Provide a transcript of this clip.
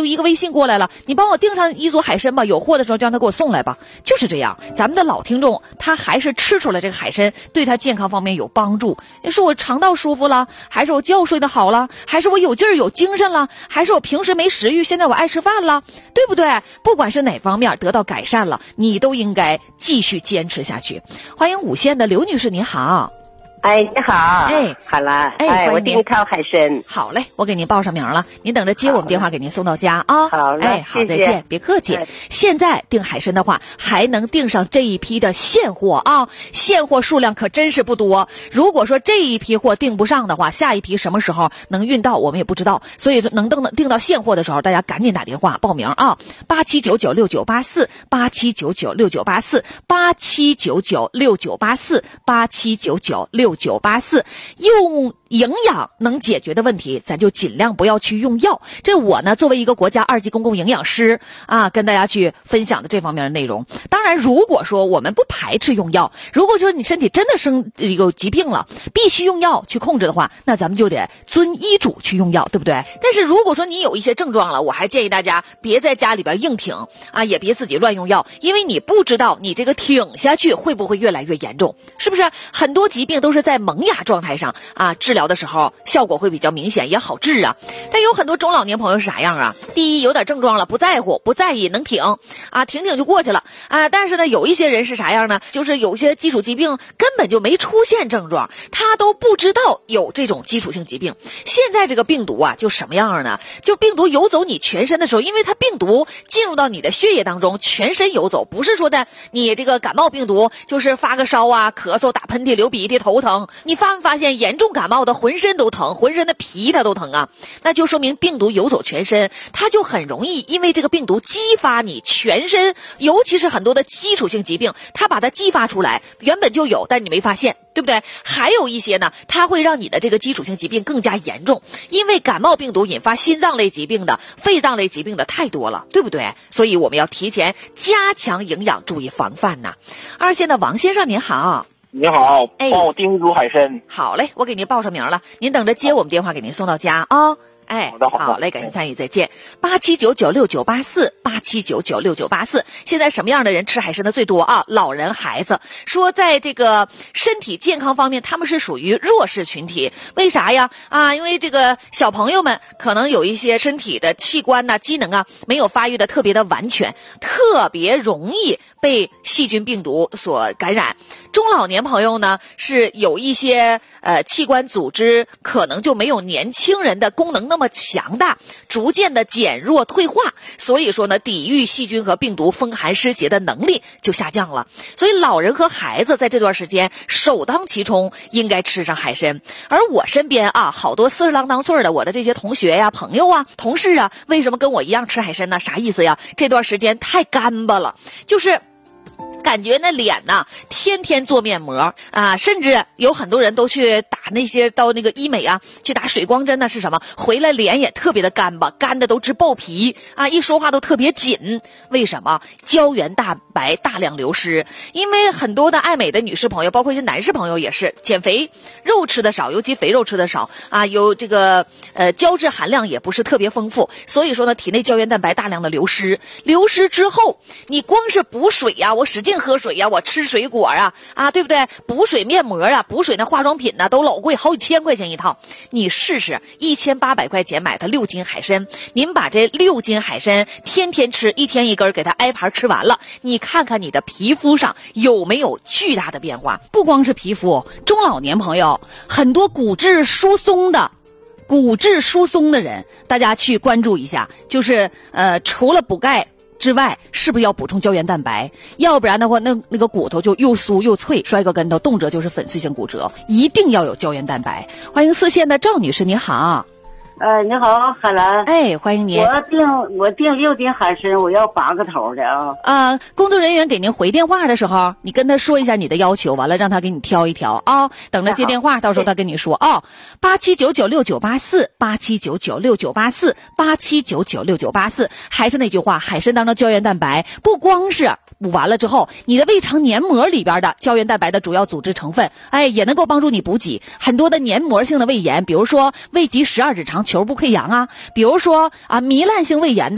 一个微信过来了，你帮我订上一组海参吧，有货的时候就让他给我送来吧。就是这样，咱们的老听众他还是吃出来这个海参对他健康方面有帮助，是我肠道舒服了，还是我觉睡得好了，还是我有劲儿有精神了，还是我平时没食欲现在我爱吃饭了，对不对？不管是哪方面得到改善了，你都应该继续坚持下去。欢迎五县的刘女士，你好。 哎，你好。 哎， 好了。 哎， 我订套海参。 好嘞，我给您报上名了，您等着接我们电话，给您送到家啊。 好了， 哎，好，再见，别客气。现在订海参的话，还能订上这一批的现货啊，现货数量可真是不多。如果说这一批货订不上的话，下一批什么时候能运到，我们也不知道。所以能订到现货的时候，大家赶紧打电话报名啊，87996984，87996984，87996984，用营养能解决的问题，咱就尽量不要去用药。这我呢，作为一个国家2级公共营养师啊，跟大家去分享的这方面的内容。当然，如果说我们不排斥用药，如果说你身体真的有疾病了，必须用药去控制的话，那咱们就得遵医嘱去用药，对不对？但是如果说你有一些症状了，我还建议大家别在家里边硬挺啊，也别自己乱用药，因为你不知道你这个挺下去会不会越来越严重，是不是？很多疾病都是在萌芽状态上啊，治疗的时候效果会比较明显，也好治啊。但有很多中老年朋友是啥样啊？第一，有点症状了不在乎不在意，能挺啊，挺就过去了啊。但是呢，有一些人是啥样呢？就是有些基础疾病根本就没出现症状，他都不知道有这种基础性疾病。现在这个病毒啊，就什么样呢？就病毒游走你全身的时候，因为它病毒进入到你的血液当中，全身游走，不是说的你这个感冒病毒就是发个烧啊、咳嗽、打喷嚏、流鼻涕、头疼。你发没发现严重感冒的浑身都疼，浑身的皮它都疼啊？那就说明病毒游走全身，它就很容易因为这个病毒激发你全身，尤其是很多的基础性疾病，它把它激发出来，原本就有，但你没发现，对不对？还有一些呢，它会让你的这个基础性疾病更加严重，因为感冒病毒引发心脏类疾病的、肺脏类疾病的太多了，对不对？所以我们要提前加强营养，注意防范呐。2线的王先生您好。 你好，帮我订一组海参。 好嘞，我给您报上名了，您等着接我们电话，给您送到家啊。哎， 好的， 好嘞，感谢参与，再见。87996984，87996984。现在什么样的人吃海参的最多啊？老人、孩子。说在这个身体健康方面，他们是属于弱势群体。为啥呀？啊，因为这个小朋友们可能有一些身体的器官呐、机能啊，没有发育的特别的完全，特别容易被细菌病毒所感染。中老年朋友呢，是有一些器官组织可能就没有年轻人的功能那么强大，逐渐的减弱退化，所以说呢，抵御细菌和病毒风寒湿邪的能力就下降了。所以老人和孩子在这段时间首当其冲应该吃上海参。而我身边啊，好多40郎当岁的我的这些同学呀、朋友啊、同事啊，为什么跟我一样吃海参呢？啥意思呀？这段时间太干巴了，就是感觉那脸呐，天天做面膜啊，甚至有很多人都去打到那个医美啊，去打水光针呢，是什么？回来脸也特别的干巴，干的都直爆皮啊，一说话都特别紧。为什么？胶原蛋白大量流失。因为很多的爱美的女士朋友，包括一些男士朋友也是减肥，肉吃的少，尤其肥肉吃的少啊，有这个胶质含量也不是特别丰富，所以说呢，体内胶原蛋白大量的流失。流失之后，你光是补水呀，我使劲喝水呀，我吃水果啊，对不对？补水面膜啊，补水那化妆品呢，都老贵，好几千块钱一套。你试试，1800块钱买的6斤海参，您把这6斤海参天天吃，1天1根，给它挨盘吃完了，你看看你的皮肤上有没有巨大的变化？不光是皮肤，中老年朋友很多骨质疏松的人，大家去关注一下，就是除了补钙之外，是不是要补充胶原蛋白？要不然的话，那个骨头就又酥又脆，摔个跟头动辄就是粉碎性骨折。一定要有胶原蛋白。欢迎4线的赵女士，你好。 你好，海兰。 哎，欢迎您。 我订6斤海参，我要8个头的啊。 工作人员给您回电话的时候，你跟他说一下你的要求，完了让他给你挑一挑啊。等着接电话，到时候他跟你说啊。87996984，87996984，87996984。还是那句话，海参当中胶原蛋白不光是补完了之后，你的胃肠黏膜里边的胶原蛋白的主要组织成分，也能够帮助你补给很多的黏膜性的胃炎，比如说胃疾12指肠球部溃疡啊，比如说糜烂性胃炎的